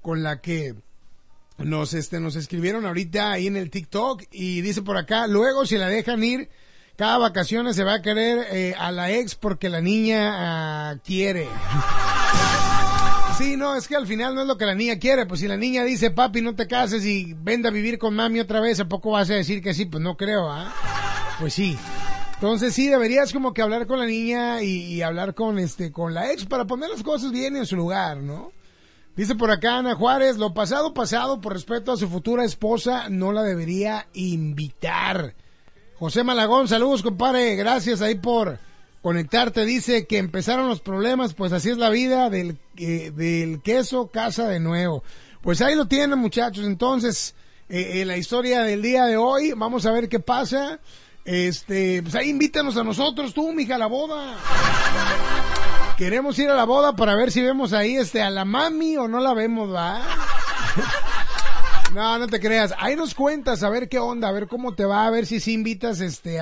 con la que nos escribieron ahorita ahí en el TikTok, y dice por acá, luego si la dejan ir cada vacaciones se va a querer a la ex porque la niña quiere. Sí, no, es que al final no es lo que la niña quiere. Pues si la niña dice, papi, no te cases y vende a vivir con mami otra vez, ¿a poco vas a decir que sí? Pues no creo, ¿ah? Pues sí. Entonces sí, deberías como que hablar con la niña y hablar con la ex para poner las cosas bien en su lugar, ¿no? Dice por acá Ana Juárez, lo pasado, por respeto a su futura esposa, no la debería invitar. José Malagón, saludos, compadre, gracias ahí por conectarte. Dice que empezaron los problemas, pues así es la vida, del queso, casa de nuevo. Pues ahí lo tienen, muchachos. Entonces, la historia del día de hoy, vamos a ver qué pasa. Pues ahí invítanos a nosotros, tú, mija, a la boda. Queremos ir a la boda para ver si vemos ahí a la mami o no la vemos, ¿va? No, no te creas. Ahí nos cuentas a ver qué onda, a ver cómo te va, a ver si invitas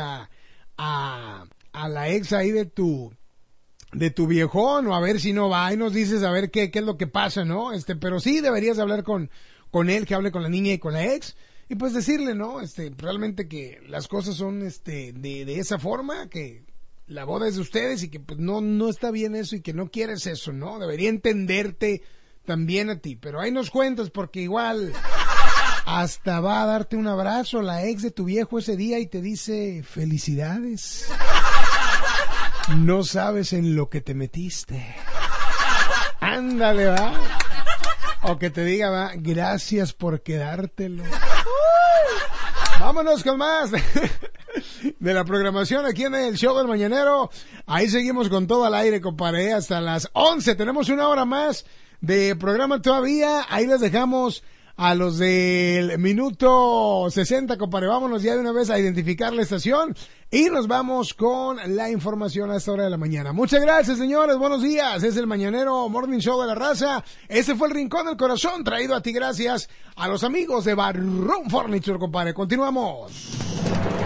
a la ex ahí de tu viejón, o a ver si no va. Ahí nos dices a ver qué es lo que pasa, ¿no? Pero sí deberías hablar con él, que hable con la niña y con la ex, y pues decirle, ¿no? Realmente que las cosas son de esa forma, que la boda es de ustedes y que pues no está bien eso y que no quieres eso, ¿no? Debería entenderte también a ti, pero ahí nos cuentas, porque igual hasta va a darte un abrazo la ex de tu viejo ese día y te dice, felicidades, no sabes en lo que te metiste. Ándale, va. O que te diga, va, gracias por quedártelo. Vámonos con más de la programación aquí en el show del mañanero. Ahí seguimos con todo al aire, compadre, hasta las 11. Tenemos una hora más de programa todavía. Ahí les dejamos a los del minuto 60, compadre. Vámonos ya de una vez a identificar la estación y nos vamos con la información a esta hora de la mañana. Muchas gracias, señores. Buenos días. Es el Mañanero Morning Show de la Raza. Ese fue el Rincón del Corazón, traído a ti gracias a los amigos de Barroom Furniture, compadre. Continuamos.